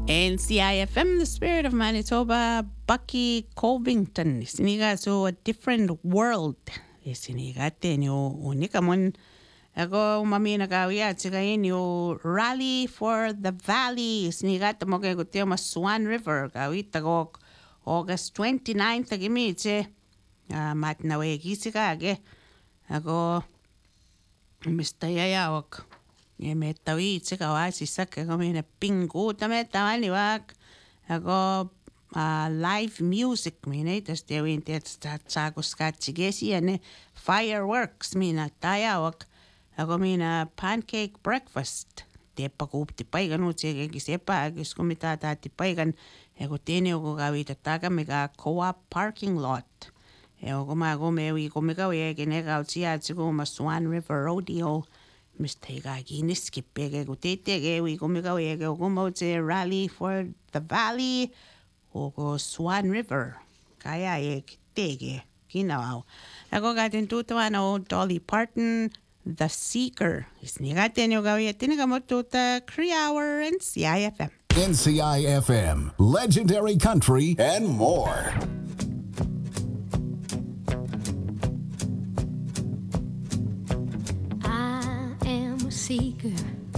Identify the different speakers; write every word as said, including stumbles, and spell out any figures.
Speaker 1: N C I F M, the spirit of Manitoba, Bucky Covington. Siniga so a different world. Siniga tenyo unika mon ako mami nagawiya tsika inyo rally for the valley. Siniga mo kay gutyo mas Swan River gawit tagok August twenty-ninth agimi tse mat nawe gisika age ako Mister Yayawak. Ye me tawi tsika wa sisak kami na pingu tame tawani wak ako uh, live music mine tas tewin tet tsako skatsigesi ane fireworks mina tayawak ako mina pancake breakfast te pakup ti paigan utse ke sepa agis kumita ta ti paigan ako tene ko gawi tataga mega co-op parking lot Eo kuma go me wi kumika we kene ka utsia tsiko ma Swan River Rodeo mistake gini skip ke ko tete ke wi kumika we ke ko mo tse rally for the valley o ko Swan River kaya e tege kinaw ako gatin tutuan o Dolly Parton The Seeker isnigaten yo gawi tiniga mo tuta Cree Hour and C I F M
Speaker 2: N C I F M, Legendary Country, and more.
Speaker 3: I am a seeker.